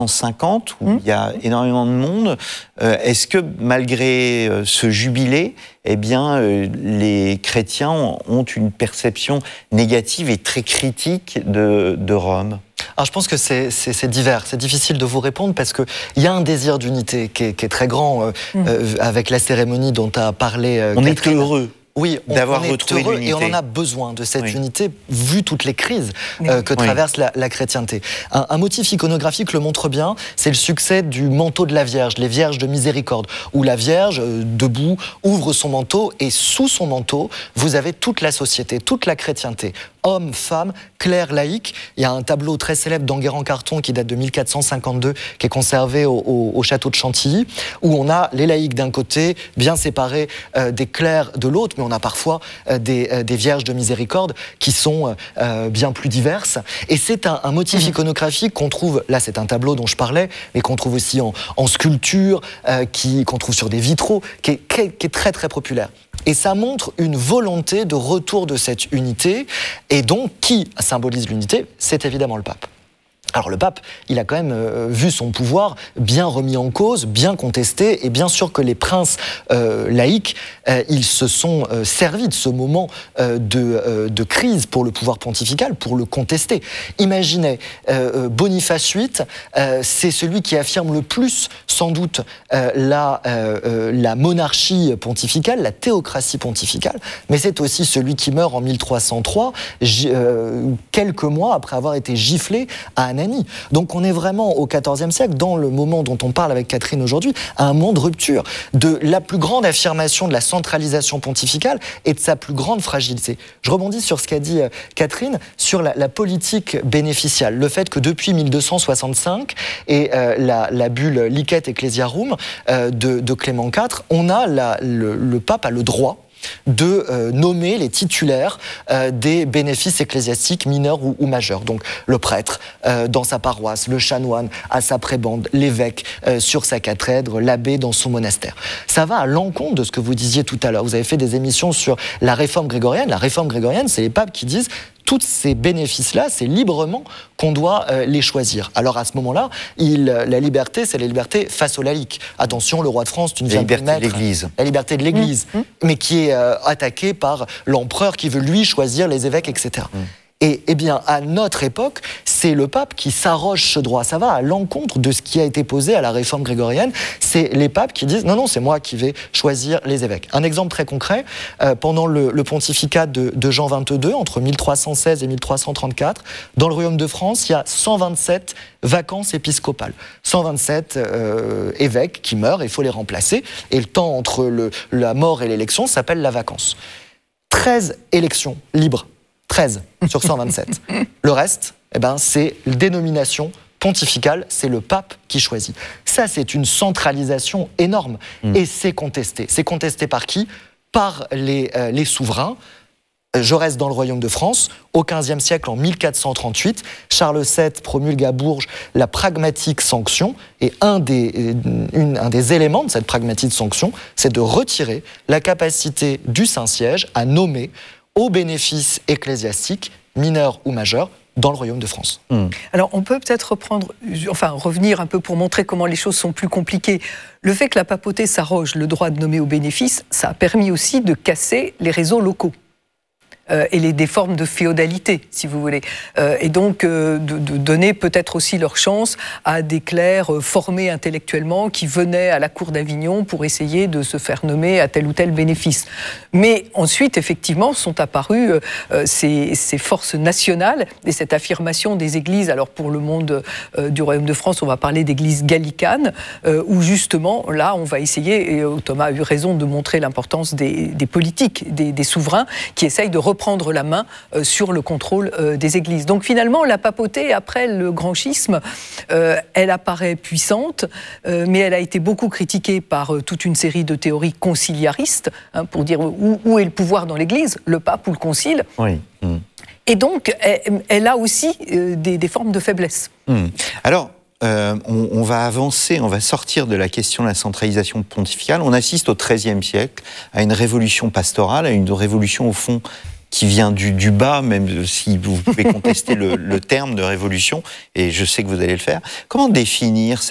1950, où il y a énormément de monde. Est-ce que malgré ce jubilé, eh bien, les chrétiens ont une perception négative et très critique de Rome ? Alors je pense que c'est divers, c'est difficile de vous répondre parce qu'il y a un désir d'unité qui est très grand avec la cérémonie dont a parlé On Catherine. est heureux. Oui, d'avoir retrouvé l'unité. Et on en a besoin de cette unité, vu toutes les crises que traverse la chrétienté. Un motif iconographique le montre bien, c'est le succès du manteau de la Vierge, les Vierges de Miséricorde, où la Vierge, debout, ouvre son manteau, et sous son manteau, vous avez toute la société, toute la chrétienté. Hommes, femmes, clercs, laïcs. Il y a un tableau très célèbre d'Enguerrand-Carton qui date de 1452, qui est conservé au château de Chantilly, où on a les laïcs d'un côté, bien séparés des clercs de l'autre, mais on a parfois des vierges de miséricorde qui sont bien plus diverses. Et c'est un motif iconographique qu'on trouve, là c'est un tableau dont je parlais, mais qu'on trouve aussi en sculpture, qu'on trouve sur des vitraux, qui est très très populaire. Et ça montre une volonté de retour de cette unité, et donc qui symbolise l'unité ? C'est évidemment le pape. Alors le pape, il a quand même vu son pouvoir bien remis en cause, bien contesté, et bien sûr que les princes laïcs, ils se sont servis de ce moment de crise pour le pouvoir pontifical, pour le contester. Imaginez, Boniface VIII, c'est celui qui affirme le plus, sans doute, la monarchie pontificale, la théocratie pontificale, mais c'est aussi celui qui meurt en 1303, quelques mois après avoir été giflé à Anagni. Donc on est vraiment au XIVe siècle, dans le moment dont on parle avec Catherine aujourd'hui, à un moment de rupture, de la plus grande affirmation de la centralisation pontificale et de sa plus grande fragilité. Je rebondis sur ce qu'a dit Catherine, sur la politique bénéficiale, le fait que depuis 1265 et la bulle Licet Ecclesiarum de Clément IV, on a le pape a le droit de nommer les titulaires des bénéfices ecclésiastiques mineurs ou majeurs. Donc le prêtre dans sa paroisse, le chanoine à sa prébende, l'évêque sur sa cathèdre, l'abbé dans son monastère. Ça va à l'encontre de ce que vous disiez tout à l'heure. Vous avez fait des émissions sur la réforme grégorienne. La réforme grégorienne, c'est les papes qui disent tous ces bénéfices-là, c'est librement qu'on doit les choisir. Alors à ce moment-là, la liberté, c'est la liberté face aux laïcs. Attention, le roi de France, tu ne viens pas de mettre de l'Église. La liberté de l'Église, mais qui est attaquée par l'empereur qui veut lui choisir les évêques, etc. Et eh bien, à notre époque, c'est le pape qui s'arroge ce droit. Ça va à l'encontre de ce qui a été posé à la réforme grégorienne. C'est les papes qui disent « Non, c'est moi qui vais choisir les évêques ». Un exemple très concret, pendant le pontificat de Jean XXII, entre 1316 et 1334, dans le royaume de France, il y a 127 vacances épiscopales. 127 évêques qui meurent, il faut les remplacer. Et le temps entre la mort et l'élection s'appelle la vacance. 13 élections libres. 13 sur 127. Le reste, c'est la dénomination pontificale, c'est le pape qui choisit. Ça, c'est une centralisation énorme. Et c'est contesté. C'est contesté par qui ? Par les souverains. Je reste dans le royaume de France. Au XVe siècle, en 1438, Charles VII promulgue à Bourges la pragmatique sanction. Et un des éléments de cette pragmatique sanction, c'est de retirer la capacité du Saint-Siège à nommer aux bénéfices ecclésiastiques, mineurs ou majeurs, dans le royaume de France. Alors, on peut peut-être revenir un peu pour montrer comment les choses sont plus compliquées. Le fait que la papauté s'arroge le droit de nommer aux bénéfices, ça a permis aussi de casser les réseaux locaux. Et des formes de féodalité, si vous voulez. Et donc, de donner peut-être aussi leur chance à des clercs formés intellectuellement qui venaient à la cour d'Avignon pour essayer de se faire nommer à tel ou tel bénéfice. Mais ensuite, effectivement, sont apparues ces forces nationales et cette affirmation des églises. Alors, pour le monde du Royaume de France, on va parler d'églises gallicanes, où justement, là, on va essayer, et Thomas a eu raison de montrer l'importance des politiques, des souverains, qui essayent de reprendre la main sur le contrôle des églises. Donc finalement, la papauté, après le grand schisme, elle apparaît puissante, mais elle a été beaucoup critiquée par toute une série de théories conciliaristes, pour dire où est le pouvoir dans l'Église, le pape ou le concile. Oui. Et donc, elle a aussi des formes de faiblesse. Alors, on va avancer, on va sortir de la question de la centralisation pontificale. On assiste au XIIIe siècle à une révolution pastorale, à une révolution, au fond, qui vient du bas, même si vous pouvez contester le terme de révolution, et je sais que vous allez le faire. Comment définir